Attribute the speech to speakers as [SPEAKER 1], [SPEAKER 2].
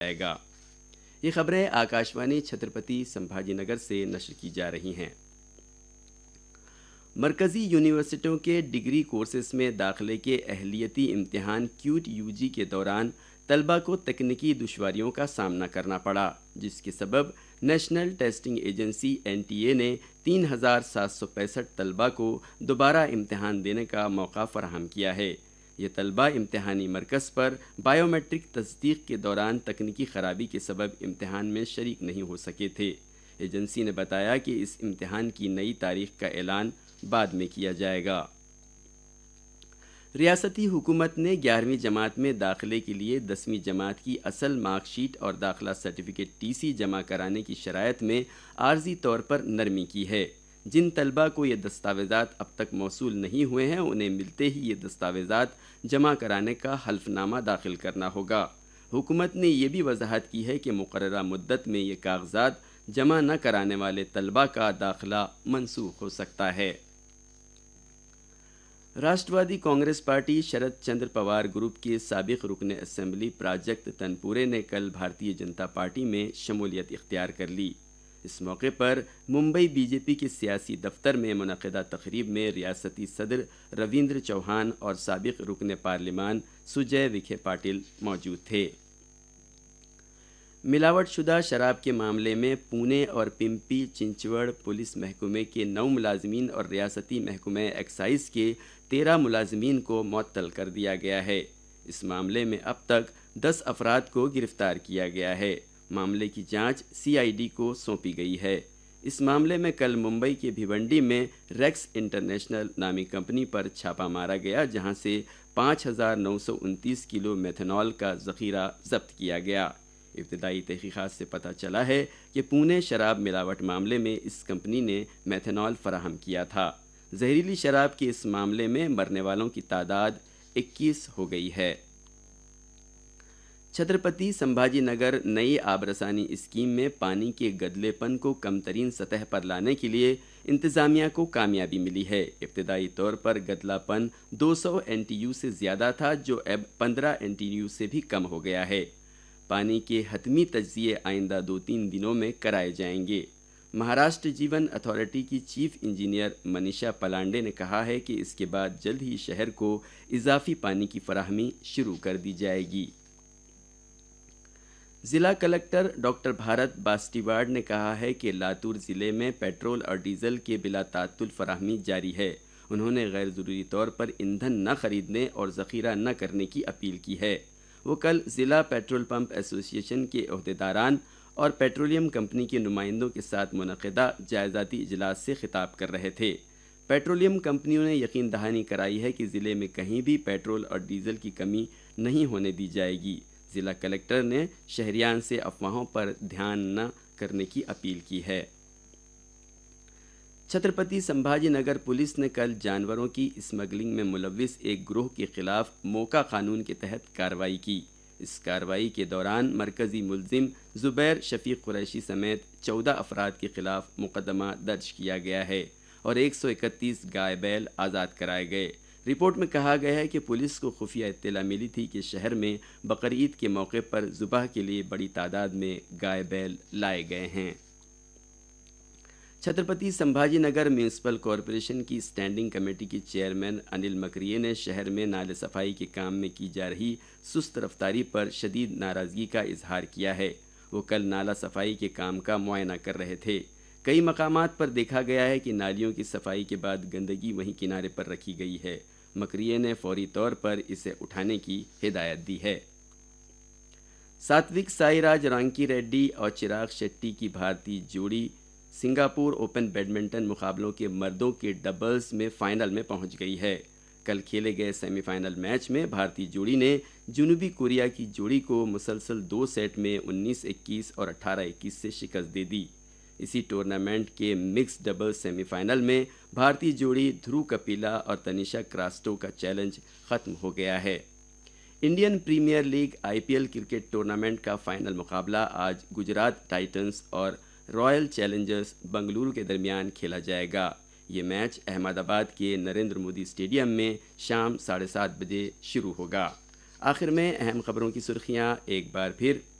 [SPEAKER 1] جائے گا۔ یہ خبریں آکاشوانی چھترپتی سمبھاجی نگر سے نشر کی جا رہی ہیں۔ مرکزی یونیورسٹیوں کے ڈگری کورسز میں داخلے کے اہلیتی امتحان کیوٹ یو جی کے دوران طلبہ کو تکنیکی دشواریوں کا سامنا کرنا پڑا، جس کے سبب نیشنل ٹیسٹنگ ایجنسی NTA نے 3765 طلبہ کو دوبارہ امتحان دینے کا موقع فراہم کیا ہے۔ یہ طلبہ امتحانی مرکز پر بائیو میٹرک تصدیق کے دوران تکنیکی خرابی کے سبب امتحان میں شریک نہیں ہو سکے تھے۔ ایجنسی نے بتایا کہ اس امتحان کی نئی تاریخ کا اعلان بعد میں کیا جائے گا۔ ریاستی حکومت نے 11ویں جماعت میں داخلے کے لیے 10ویں جماعت کی اصل مارک شیٹ اور داخلہ سرٹیفکیٹ TC جمع کرانے کی شرائط میں عارضی طور پر نرمی کی ہے۔ جن طلبہ کو یہ دستاویزات اب تک موصول نہیں ہوئے ہیں، انہیں ملتے ہی یہ دستاویزات جمع کرانے کا حلف نامہ داخل کرنا ہوگا۔ حکومت نے یہ بھی وضاحت کی ہے کہ مقررہ مدت میں یہ کاغذات جمع نہ کرانے والے طلبہ کا داخلہ منسوخ ہو سکتا ہے۔ راشٹروادی کانگریس پارٹی شرد چندر پوار گروپ کے سابق رکن اسمبلی پراجکت تنپورے نے کل بھارتیہ جنتا پارٹی میں شمولیت اختیار کر لی۔ اس موقع پر ممبئی BJP کے سیاسی دفتر میں منعقدہ تقریب میں ریاستی صدر رویندر چوہان اور سابق رکن پارلیمان سجے وکھے پاٹل موجود تھے۔ ملاوٹ شدہ شراب کے معاملے میں پونے اور پمپی چنچوڑ پولیس محکمے کے 9 ملازمین اور ریاستی محکمہ ایکسائز کے 13 ملازمین کو معطل کر دیا گیا ہے۔ اس معاملے میں اب تک 10 افراد کو گرفتار کیا گیا ہے۔ معاملے کی جانچ CID کو سونپی گئی ہے۔ اس معاملے میں کل ممبئی کے بھیونڈی میں ریکس انٹرنیشنل نامی کمپنی پر چھاپہ مارا گیا، جہاں سے 5929 کلو میتھنول کا ذخیرہ ضبط کیا گیا۔ ابتدائی تحقیقات سے پتہ چلا ہے کہ پونے شراب ملاوٹ معاملے میں اس کمپنی نے میتھنول فراہم کیا تھا۔ زہریلی شراب کے اس معاملے میں مرنے والوں کی تعداد 21 ہو گئی ہے۔ چھترپتی سمبھاجی نگر نئی آبرسانی اسکیم میں پانی کے گدلے پن کو کم ترین سطح پر لانے کے لیے انتظامیہ کو کامیابی ملی ہے۔ ابتدائی طور پر گدلا پن 200 NTU سے زیادہ تھا، جو اب 15 NTU سے بھی کم ہو گیا ہے۔ پانی کے حتمی تجزیے آئندہ 2-3 دنوں میں کرائے جائیں گے۔ مہاراشٹر جیون اتھارٹی کی چیف انجینئر منیشا پلانڈے نے کہا ہے کہ اس کے بعد جلد ہی شہر کو اضافی پانی کی فراہمی شروع کر دی جائے گی۔ ضلع کلکٹر ڈاکٹر بھارت باسٹیواڑ نے کہا ہے کہ لاتور ضلع میں پیٹرول اور ڈیزل کے بلا تعطل فراہمی جاری ہے۔ انہوں نے غیر ضروری طور پر ایندھن نہ خریدنے اور ذخیرہ نہ کرنے کی اپیل کی ہے۔ وہ کل ضلع پیٹرول پمپ ایسوسی ایشن کے عہدیداران اور پیٹرولیم کمپنی کے نمائندوں کے ساتھ منعقدہ جائزاتی اجلاس سے خطاب کر رہے تھے۔ پیٹرولیم کمپنیوں نے یقین دہانی کرائی ہے کہ ضلع میں کہیں بھی پیٹرول اور ڈیزل کی کمی نہیں ہونے دی جائے گی۔ ضلع کلکٹر نے شہریان سے افواہوں پر دھیان نہ کرنے کی اپیل کی ہے۔ چھترپتی سمبھاجی نگر پولیس نے کل جانوروں کی اسمگلنگ میں ملوث ایک گروہ کے خلاف موکا قانون کے تحت کارروائی کی۔ اس کارروائی کے دوران مرکزی ملزم زبیر شفیق قریشی سمیت 14 افراد کے خلاف مقدمہ درج کیا گیا ہے اور 131 گائے بیل آزاد کرائے گئے۔ رپورٹ میں کہا گیا ہے کہ پولیس کو خفیہ اطلاع ملی تھی کہ شہر میں بقرعید کے موقع پر ذبح کے لیے بڑی تعداد میں گائے بیل لائے گئے ہیں۔ چھترپتی سمبھاجی نگر میونسپل کارپوریشن کی اسٹینڈنگ کمیٹی کے چیئرمین انل مکریے نے شہر میں نالے صفائی کے کام میں کی جا رہی سست رفتاری پر شدید ناراضگی کا اظہار کیا ہے۔ وہ کل نالہ صفائی کے کام کا معائنہ کر رہے تھے۔ کئی مقامات پر دیکھا گیا ہے کہ نالیوں کی صفائی کے بعد گندگی وہیں کنارے پر رکھی گئی ہے۔ مکریے نے فوری طور پر اسے اٹھانے کی ہدایت دی ہے۔ ساتوک سائیراج رانکی ریڈی اور چراغ شیٹی کی بھارتی جوڑی سنگاپور اوپن بیڈمنٹن مقابلوں کے مردوں کے ڈبلز میں فائنل میں پہنچ گئی ہے۔ کل کھیلے گئے سیمی فائنل میچ میں بھارتی جوڑی نے جنوبی کوریا کی جوڑی کو مسلسل 2 سیٹ میں 19-21 اور 18-21 سے شکست دے دی۔ اسی ٹورنامنٹ کے مکس ڈبل سیمی فائنل میں بھارتی جوڑی دھرو کپیلا اور تنیشا کراسٹو کا چیلنج ختم ہو گیا ہے۔ Indian premiere league IPL cricket tournament کا فائنل مقابلہ آج گجرات ٹائٹنز اور رائل چیلنجرز بنگلورو کے درمیان کھیلا جائے گا۔ یہ میچ احمد آباد کے نریندر مودی اسٹیڈیم میں شام 7:30 بجے شروع ہوگا۔ آخر میں اہم خبروں کی سرخیاں ایک بار پھر۔